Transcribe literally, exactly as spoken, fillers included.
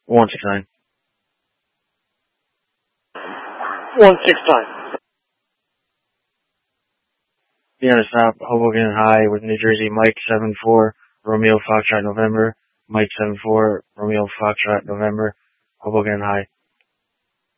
One six nine. One six nine. Be on the stop, Hoboken High with New Jersey, Mike seven four, Romeo Foxtrot November, Mike seven four, Romeo Foxtrot November, Hoboken High.